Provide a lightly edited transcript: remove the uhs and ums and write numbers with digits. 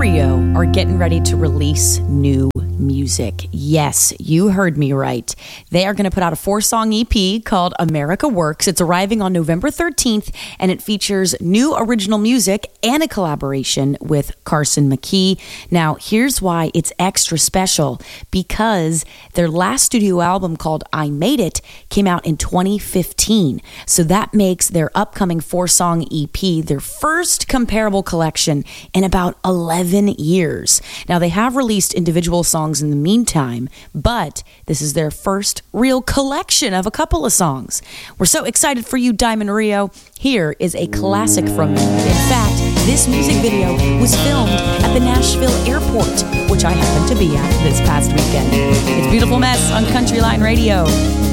Rio are getting ready to release new music. Yes, you heard me right. They are going to put out a 4-song EP called America Works. It's arriving on November 13th, and it features new original music and a collaboration with Carson McKee. Now, here's why it's extra special. Because their last studio album called I Made It came out in 2015. So that makes their upcoming 4-song EP their first comparable collection in about 11 years. Now, they have released individual songs in the meantime, but this is their first real collection of a couple of songs. We're so excited for you, Diamond Rio. Here is a classic from them. In fact, this music video was filmed at the Nashville airport, which I happened to be at this past weekend. It's Beautiful Mess on Country Line Radio.